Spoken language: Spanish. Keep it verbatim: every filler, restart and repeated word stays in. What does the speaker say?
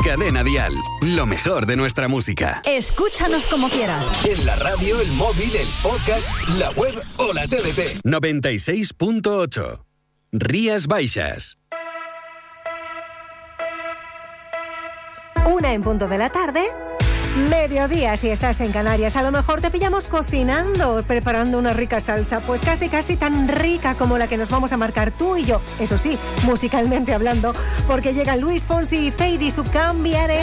Cadena Dial, lo mejor de nuestra música. Escúchanos como quieras. En la radio, el móvil, el podcast, la web o la T D T. noventa y seis punto ocho. Rías Baixas. Una en punto de la tarde. Mediodía si estás en Canarias. A lo mejor te pillamos cocinando, preparando una rica salsa, pues casi casi tan rica como la que nos vamos a marcar tú y yo. Eso sí, musicalmente hablando, porque llegan Luis Fonsi y Fade y su Cambiaré.